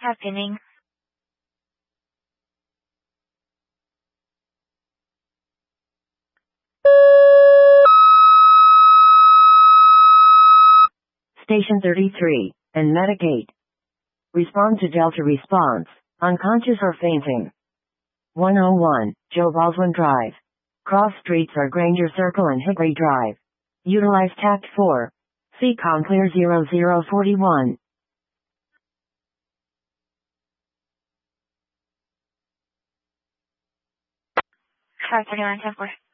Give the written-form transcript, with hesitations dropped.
happening? Station 33, and Metagate. Respond to Delta response, unconscious or fainting. 101, Joe Baldwin Drive. Cross streets are Granger Circle and Hickory Drive. Utilize Tact 4. CCOM clear 0041. Car 31 10-4.